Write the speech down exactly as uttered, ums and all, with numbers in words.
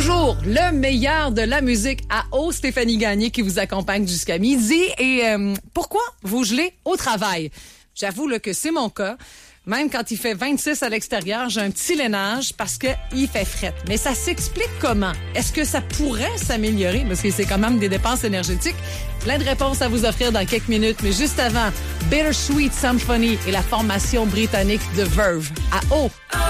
Toujours le meilleur de la musique à eau, Stéphanie Gagné qui vous accompagne jusqu'à midi. Et euh, pourquoi vous gelez au travail? J'avoue là, que c'est mon cas. Même quand il fait vingt-six à l'extérieur, j'ai un petit lainage parce que il fait fret. Mais ça s'explique comment? Est-ce que ça pourrait s'améliorer? Parce que c'est quand même des dépenses énergétiques. Plein de réponses à vous offrir dans quelques minutes. Mais juste avant, Bittersweet Symphony et la formation britannique The Verve à eau.